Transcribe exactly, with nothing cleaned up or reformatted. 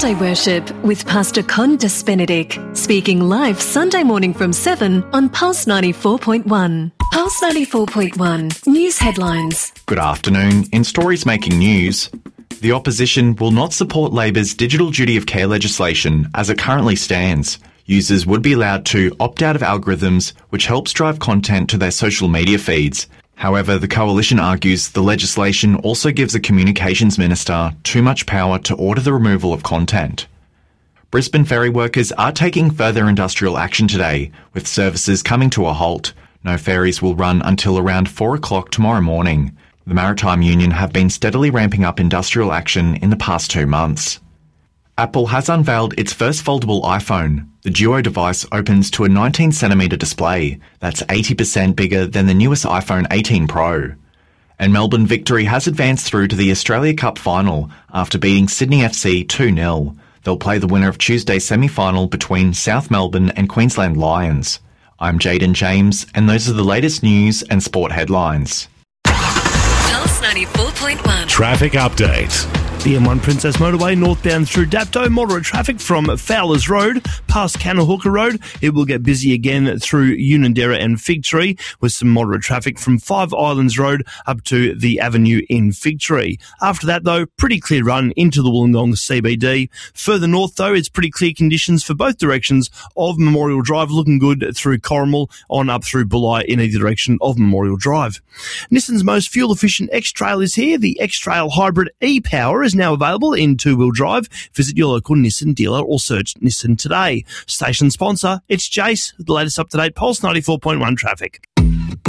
Sunday Worship with Pastor Condis Benedict, speaking live Sunday morning from seven on Pulse ninety-four point one. Pulse ninety-four point one, news headlines. Good afternoon. In stories making news, the opposition will not support Labor's digital duty of care legislation as it currently stands. Users would be allowed to opt out of algorithms which helps drive content to their social media feeds. However, the coalition argues the legislation also gives the communications minister too much power to order the removal of content. Brisbane ferry workers are taking further industrial action today, with services coming to a halt. No ferries will run until around four o'clock tomorrow morning. The Maritime Union have been steadily ramping up industrial action in the past two months. Apple has unveiled its first foldable iPhone. The Duo device opens to a nineteen centimetre display. That's eighty percent bigger than the newest iPhone eighteen Pro. And Melbourne Victory has advanced through to the Australia Cup final after beating Sydney F C two nil. They'll play the winner of Tuesday's semi-final between South Melbourne and Queensland Lions. I'm Jaden James, and those are the latest news and sport headlines. Pulse ninety-four point one. Traffic update. The M one Princess Motorway northbound through Dapto, moderate traffic from Fowlers Road past Cannahooka Road. It will get busy again through Unanderra and Fig Tree with some moderate traffic from Five Islands Road up to the Avenue in Fig Tree. After that though, pretty clear run into the Wollongong C B D. Further north though, it's pretty clear conditions for both directions of Memorial Drive, looking good through Corrimal on up through Bulli in either direction of Memorial Drive. Nissan's most fuel efficient X-Trail is here. The X-Trail Hybrid E-Power is now available in two-wheel drive. Visit your local Nissan dealer or search Nissan today. Station sponsor, it's Jace, the latest up-to-date Pulse ninety-four point one traffic.